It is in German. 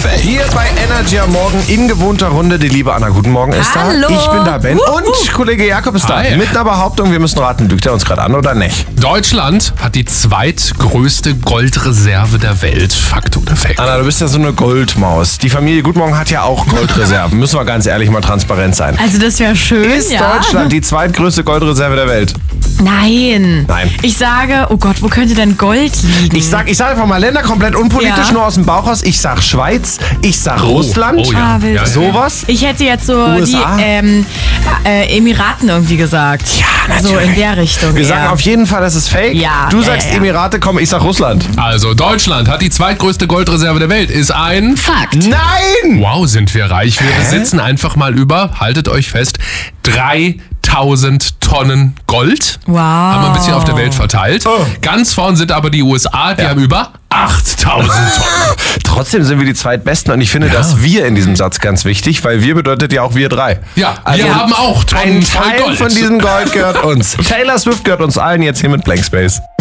Welt. Hier bei Energy am Morgen in gewohnter Runde. Die liebe Anna, guten Morgen, ist da. Hallo. Ich bin da, Ben. Und Kollege Jakob ist da. Hi. Mit einer Behauptung, wir müssen raten, lügt er uns gerade an oder nicht? Deutschland hat die zweitgrößte Goldreserve der Welt. Fakt oder Fake? Anna, du bist ja so eine Goldmaus. Die Familie Guten Morgen hat ja auch Goldreserven. Müssen wir ganz ehrlich mal transparent sein. Also das wäre schön, Ist Deutschland die zweitgrößte Goldreserve der Welt? Nein. Nein. Ich sage, oh Gott, wo könnte denn Gold liegen? Ich sag einfach mal Länder komplett unpolitisch, Ja. nur aus dem Bauch raus. Ich sag Schweiz, ich sag Russland, Oh ja. wild. sowas. Ich hätte jetzt so USA? die Emiraten irgendwie gesagt. Ja, So in der Richtung. Wir eher. sagen auf jeden Fall, das ist fake. Ja, Du ja, sagst ja. Emirate, komm, ich sag Russland. Also Deutschland hat die zweitgrößte Goldreserve der Welt. Ist ein... Fakt. Nein! Wow, sind wir reich. Wir besitzen einfach mal über, haltet euch fest, 3000 Tonnen Gold. Wow. Haben wir ein bisschen auf der Welt verteilt. Oh. Ganz vorn sind aber die USA, die haben über 8000 Tonnen. Trotzdem sind wir die Zweitbesten und ich finde das Wir in diesem Satz ganz wichtig, weil wir bedeutet ja auch wir drei. Ja, Also wir haben auch ein Tonnen voll Teil Gold. von diesem Gold gehört uns. Taylor Swift gehört uns allen jetzt hier mit Blank Space.